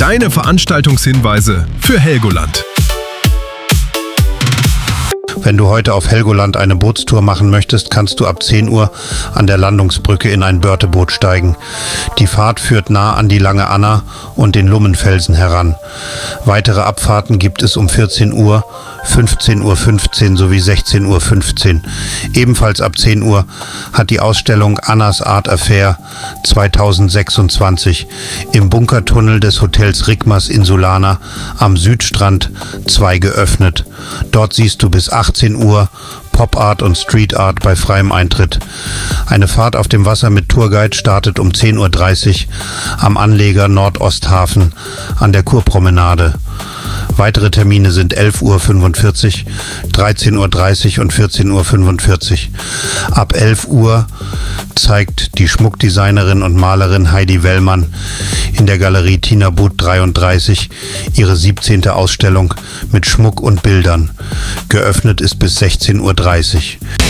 Deine Veranstaltungshinweise für Helgoland. Wenn du heute auf Helgoland eine Bootstour machen möchtest, kannst du ab 10 Uhr an der Landungsbrücke in ein Börteboot steigen. Die Fahrt führt nah an die Lange Anna und den Lummenfelsen heran. Weitere Abfahrten gibt es um 14 Uhr, 15:15 Uhr sowie 16:15 Uhr. Ebenfalls ab 10 Uhr hat die Ausstellung Annas Art Affair 2026 im Bunkertunnel des Hotels Rigmas Insulana am Südstrand 2 geöffnet. Dort siehst du bis 18 Uhr Pop Art und Street Art bei freiem Eintritt. Eine Fahrt auf dem Wasser mit Tourguide startet um 10:30 Uhr am Anleger Nordosthafen an der Kurpromenade. Weitere Termine sind 11:45 Uhr, 13:30 Uhr und 14:45 Uhr. Ab 11 Uhr zeigt die Schmuckdesignerin und Malerin Heidi Wellmann in der Galerie Tina But 33 ihre 17. Ausstellung mit Schmuck und Bildern. Geöffnet ist bis 16:30 Uhr.